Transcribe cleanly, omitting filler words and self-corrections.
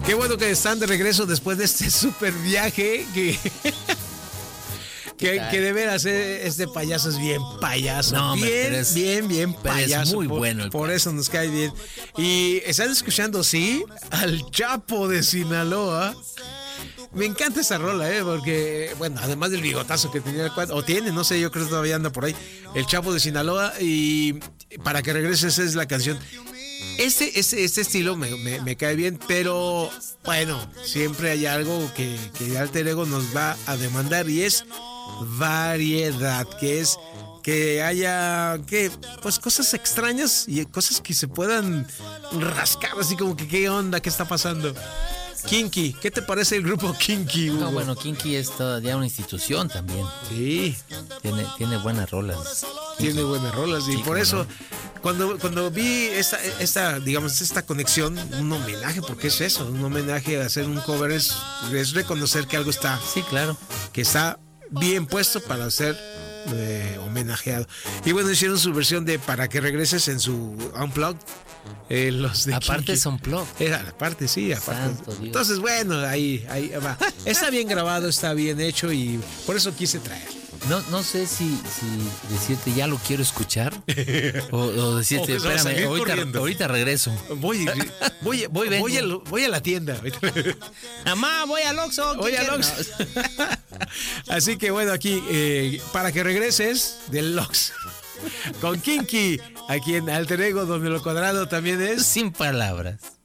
Qué bueno que están de regreso después de este super viaje que de veras este payaso es bien payaso. No, bien payaso. Es muy bueno. Por eso nos cae bien. Y están escuchando, sí, al Chapo de Sinaloa. Me encanta esa rola, porque, bueno, además del bigotazo que tenía el cuadro, o tiene, no sé, yo creo que todavía anda por ahí, el Chapo de Sinaloa, y Para que regreses es la canción. Este estilo me cae bien, pero bueno, siempre hay algo que Alter Ego nos va a demandar, y es variedad, que es que haya pues cosas extrañas y cosas que se puedan rascar, así como que qué onda, qué está pasando. Kinky, ¿qué te parece el grupo Kinky, Hugo? No, bueno, Kinky es todavía una institución también. Sí. Tiene buenas rolas. Tiene buenas rolas, y sí, por eso, no. cuando vi esta conexión, un homenaje, porque es eso, un homenaje a hacer un cover, es reconocer que algo está. Sí, claro. Que está bien puesto para ser homenajeado. Y bueno, hicieron su versión de Para que regreses en su Unplugged. Los de aparte Kinky. son plug. Era la parte, sí, aparte. Santo Dios. Entonces, bueno, ahí va. Está bien grabado, está bien hecho, y por eso quise traer. No sé si decirte ya lo quiero escuchar o decirte, espérame, ahorita regreso. Voy a la tienda. Mamá, voy al Oxxo. Voy al Oxxo. Así que bueno, aquí, Para que regreses del Oxxo. Con Kinky, aquí en Alter Ego, donde lo cuadrado también es sin palabras.